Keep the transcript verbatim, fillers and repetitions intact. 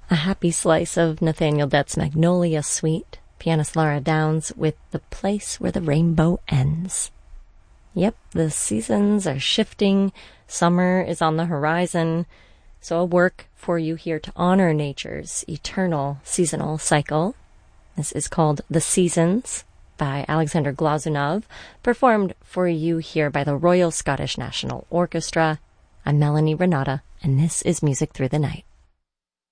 A happy slice of Nathaniel Dett's Magnolia Suite, pianist Laura Downs with The Place Where the Rainbow Ends. Yep, the seasons are shifting, summer is on the horizon, so a work for you here to honor nature's eternal seasonal cycle. This is called The Seasons by Alexander Glazunov, performed for you here by the Royal Scottish National Orchestra. I'm Melanie Renata, and this is Music Through the Night.